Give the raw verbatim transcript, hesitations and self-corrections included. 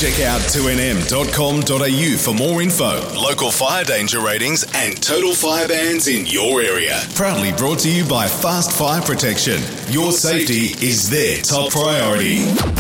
Check out two n m dot com dot a u for more info, local fire danger ratings and total fire bans in your area. Proudly brought to you by Fast Fire Protection. Your safety is their top priority.